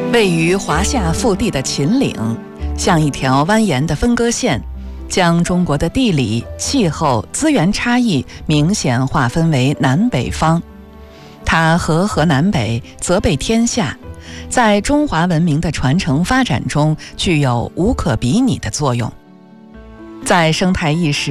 位于华夏腹地的秦岭，像一条蜿蜒的分割线，将中国的地理、气候、资源差异明显划分为南北方。它和河南北，泽备天下，在中华文明的传承发展中具有无可比拟的作用。在生态意识